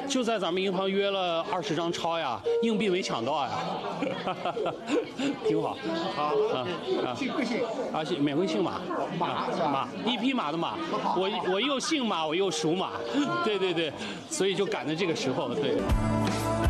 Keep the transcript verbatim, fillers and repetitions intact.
就在咱们银行约了二十张钞呀，硬币没抢到呀，挺好。 好啊啊， 姓贵姓？ 啊，姓免贵姓马， 马是吧马，一匹马的马。我我又姓马，我又属马，对对对，所以就赶在这个时候，对。